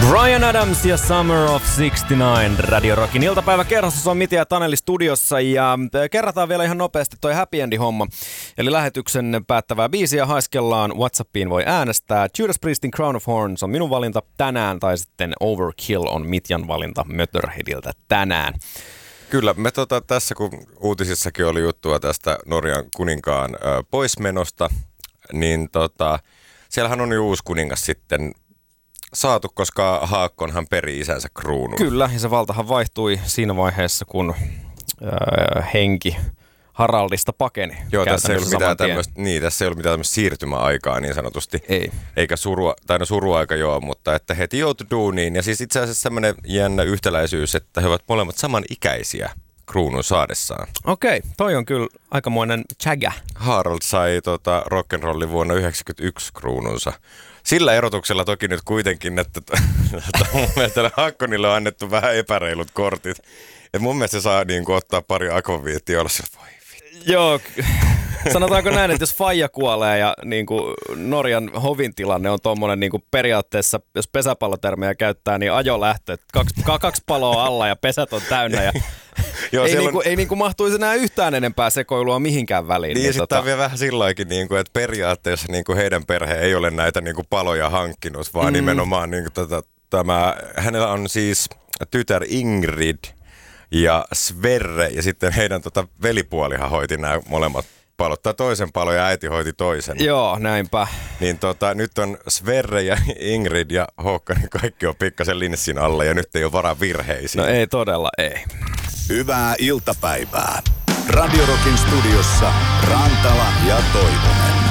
Bryan Adams ja Summer of 69 Radio Rockin iltapäiväkerhossa on Miti ja Taneli studiossa ja kerrataan vielä ihan nopeasti toi Happy Endin homma. Eli lähetyksen päättävää biisiä haiskellaan, WhatsAppiin voi äänestää. Judas Priestin Crown of Thorns on minun valinta tänään tai sitten Overkill on Mitjan valinta Motorheadiltä tänään. Kyllä, me tässä kun uutisissakin oli juttua tästä Norjan kuninkaan poismenosta, niin siellähän on jo uusi kuningas sitten saatu, koska Haakonhan peri isänsä kruunun. Kyllä, ja se valtahan vaihtui siinä vaiheessa, kun henki Haraldista pakeni. Joo, tässä ei ollut mitään tämmöistä, tässä ei ollut mitään tämmöistä siirtymäaikaa niin sanotusti. Ei. Eikä suruaika joo, mutta että heti joutui duuniin. Ja siis itse asiassa semmoinen jännä yhtäläisyys, että he ovat molemmat samanikäisiä kruunun saadessaan. Okei, toi on kyllä aikamoinen chägä. Harald sai rock'n'rollin vuonna 1991 kruununsa. Sillä erotuksella toki nyt kuitenkin, että mun mielestä Haakonille on annettu vähän epäreilut kortit. Et mun mielestä se saa ottaa pari akvaviittia ja olla sillä, voi vittu. Joo, sanotaanko näin, että jos faija kuolee ja Norjan hovin tilanne on tommonen periaatteessa, jos pesäpallotermejä käyttää, niin ajolähtö. Kaksi paloa alla ja pesät on täynnä ja joo, ei mahtuisi enää yhtään enempää sekoilua mihinkään väliin. Niin, sitten on vielä vähän silloinkin, että periaatteessa heidän perhe ei ole näitä paloja hankkinut, vaan nimenomaan hänellä on siis tytär Ingrid ja Sverre, ja sitten heidän velipuolihan hoiti nämä molemmat palot. Tai toisen palon ja äiti hoiti toisen. Joo, näinpä. Niin nyt on Sverre ja Ingrid ja Håkan, niin kaikki on pikkasen linssin alla ja nyt ei ole varaa virheisiin. No ei todella, ei. Hyvää iltapäivää. Radio Rockin studiossa Rantala ja Toivonen.